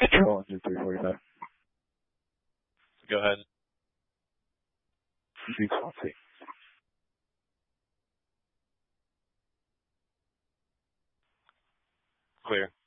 Control engine 345. Go ahead. Phoenix Swansea. Clear.